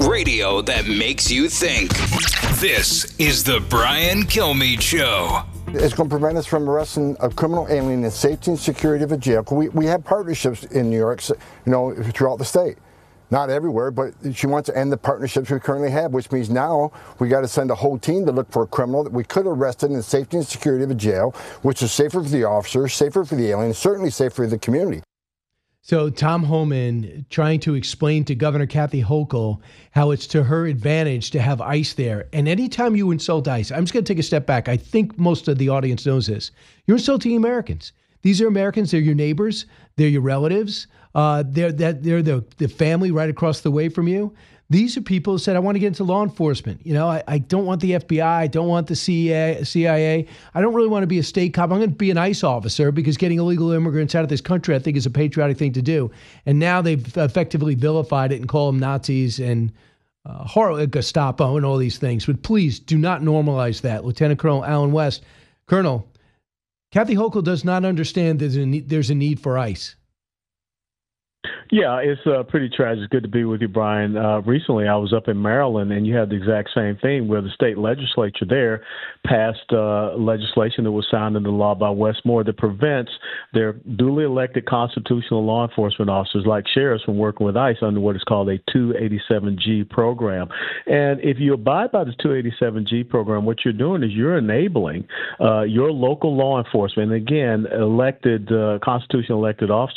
Radio that makes you think. This is the Brian Kilmeade Show. It's going to prevent us from arresting a criminal alien in the safety and security of a jail. We have partnerships in New York, throughout the state. Not everywhere, but she wants to end the partnerships we currently have, which means now we got to send a whole team to look for a criminal that we could arrest in the safety and security of a jail, which is safer for the officers, safer for the alien, certainly safer for the community. So Tom Homan trying to explain to Governor Kathy Hochul how it's to her advantage to have ICE there. And anytime you insult ICE, I'm just going to take a step back. I think most of the audience knows this. You're insulting Americans. These are Americans. They're your neighbors. They're your relatives. They're the family right across the way from you. These are people who said, I want to get into law enforcement. I don't want the FBI. I don't want the CIA. I don't really want to be a state cop. I'm going to be an ICE officer because getting illegal immigrants out of this country, I think, is a patriotic thing to do. And now they've effectively vilified it and call them Nazis and Gestapo and all these things. But please do not normalize that. Lieutenant Colonel Allen West. Colonel, Kathy Hochul does not understand there's a need for ICE. Yeah, it's pretty tragic. Good to be with you, Brian. Recently, I was up in Maryland, and you had the exact same thing where the state legislature there passed legislation that was signed into law by Wes Moore that prevents their duly elected constitutional law enforcement officers like sheriffs from working with ICE under what is called a 287G program. And if you abide by the 287G program, what you're doing is you're enabling your local law enforcement, and again, constitutional elected officers,